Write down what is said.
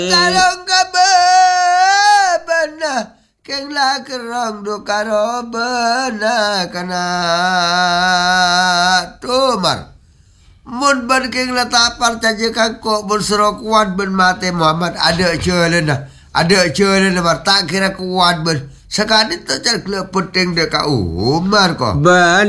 Kalau ka benar keng la kerang do karo benar kana tumar. Mun ban keng la tapar caje kangkok mun serok kuat ben mate Muhammad ada celena. Ada celena mar tak kira kuat ben. Sekali tu car klub penting de ka Umar ko. Ben